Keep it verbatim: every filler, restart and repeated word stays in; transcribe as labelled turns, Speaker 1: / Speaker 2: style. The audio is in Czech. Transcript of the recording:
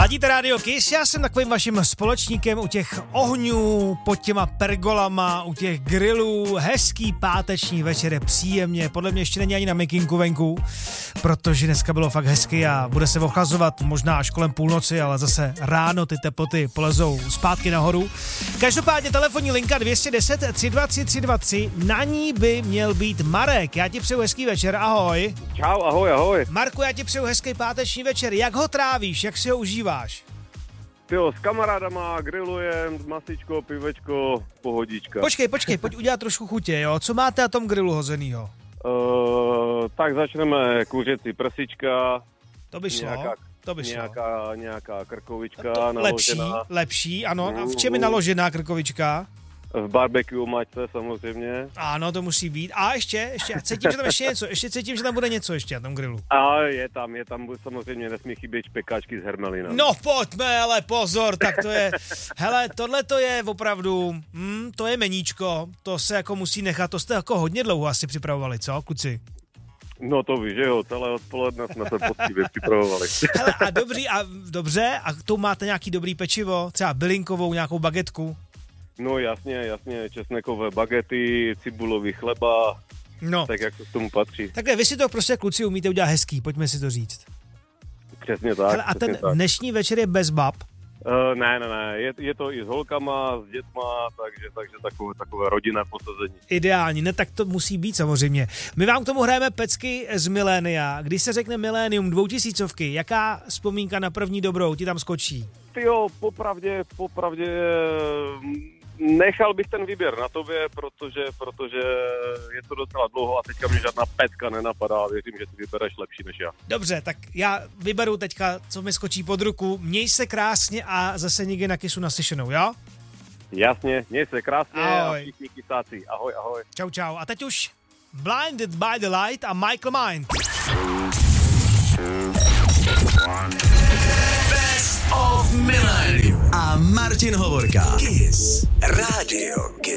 Speaker 1: Ladíte rádio Kiss, já jsem takovým vaším společníkem u těch ohňů, pod těma pergolama, u těch grillů, hezký páteční večer je příjemně, podle mě ještě není ani na mikinku venku, protože dneska bylo fakt hezky a bude se ochlazovat možná až kolem půlnoci, ale zase ráno ty teploty polezou zpátky nahoru. Každopádně telefonní linka dvě jedna nula tři dva tři tři dva tři, na ní by měl být Marek, já ti přeju hezký večer, ahoj.
Speaker 2: Čau, ahoj, ahoj.
Speaker 1: Marku, já ti přeju hezký páteční večer, jak ho trávíš, jak si ho užíváš?
Speaker 2: Tyjo, s kamarádama grillujem, masičko, pivečko, pohodička.
Speaker 1: Počkej, počkej, pojď udělat trošku chutě, jo? Co máte na tom grillu hozenýho?
Speaker 2: Uh, tak začneme kuřecí prsička.
Speaker 1: To by šlo,
Speaker 2: nějaká,
Speaker 1: to by šlo.
Speaker 2: Nějaká, nějaká krkovička
Speaker 1: to
Speaker 2: naložená.
Speaker 1: lepší, lepší, ano. A v čem je naložená krkovička?
Speaker 2: V barbecue mačce samozřejmě.
Speaker 1: Ano, to musí být. A ještě, ještě, cítím, že tam ještě něco, ještě cítím, že tam bude něco ještě na tom grillu.
Speaker 2: A je tam, je tam, samozřejmě nesmí chybět špekáčky s hermelinou.
Speaker 1: No pojďme, ale pozor, tak to je, hele, tohle to je opravdu, hm, to je meníčko, to se jako musí nechat, to jste jako hodně dlouho asi připravovali, co, kluci?
Speaker 2: No to víš, že jo, celé odpoledne jsme se poctivě připravovali.
Speaker 1: Hele, a dobří, a dobře, a tu máte nějaký dobrý pečivo, třeba bylinkovou, nějakou bagetku?
Speaker 2: No jasně, jasně, česnekové bagety, cibulový chleba,
Speaker 1: no.
Speaker 2: Tak jak to k tomu patří.
Speaker 1: Takhle, vy si to prostě kluci umíte udělat hezký, pojďme si to říct.
Speaker 2: Přesně tak.
Speaker 1: Hele, a ten
Speaker 2: tak.
Speaker 1: dnešní večer je bez bab?
Speaker 2: Uh, ne, ne, ne, je, je to i s holkama, s dětma, takže, takže takové, takové rodinné posazení.
Speaker 1: Ideální, ne, tak to musí být samozřejmě. My vám k tomu hrajeme pecky z milénia. Když se řekne milénium dvoutisícovky, jaká vzpomínka na první dobrou ti tam skočí?
Speaker 2: Tyjo, popravdě, popravdě nechal bych ten výběr na tobě, protože, protože je to docela dlouho a teďka mi žádná pecka nenapadá a věřím, že ty vybereš lepší než já.
Speaker 1: Dobře, tak já vyberu teďka, co mi skočí pod ruku. Měj se krásně a zase někdy na Kissu naslyšenou, jo?
Speaker 2: Jasně, měj se krásně
Speaker 1: ahoj.
Speaker 2: A všichni kysáci. Ahoj, ahoj.
Speaker 1: Čau, čau. A teď už Blinded by the Light a Michael Mind.
Speaker 3: Best of Millennium a Martin Hovorka. Kiss. Radio Kiss.